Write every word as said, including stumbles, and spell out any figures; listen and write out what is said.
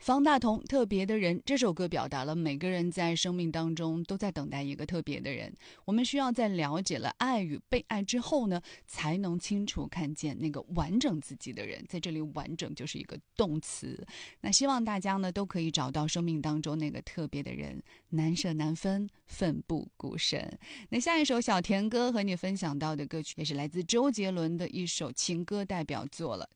方大同特别的人这首歌表达了每个人在生命当中都在等待一个特别的人，我们需要在了解了爱与被爱之后呢，才能清楚看见那个完整自己的人。在这里完整就是一个动词，那希望大家呢都可以找到生命当中那个特别的人，难舍难分，奋不顾身。那下一首小田歌和你分享到的歌曲也是来自周杰伦的一首情歌代表作了，